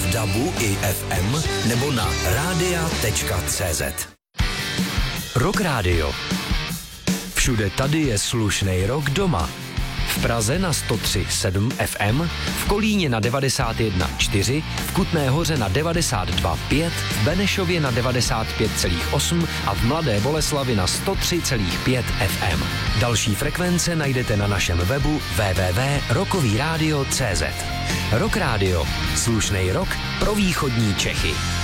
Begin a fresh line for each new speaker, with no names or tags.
v DABu i FM nebo na radia.cz. Rock Radio. Všude tady je slušnej rock doma. V Praze na 103,7 FM, v Kolíně na 91,4, v Kutné Hoře na 92,5, v Benešově na 95,8 a v Mladé Boleslavi na 103,5 FM. Další frekvence najdete na našem webu www.rockovyradio.cz. Rock Radio. Slušnej rock pro východní Čechy.